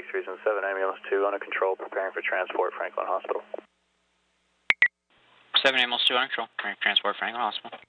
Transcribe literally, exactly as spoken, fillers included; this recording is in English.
six reason seven, ambulance two under control, preparing for transport, Franklin Hospital. seven ambulance two under control, preparing for transport, Franklin Hospital.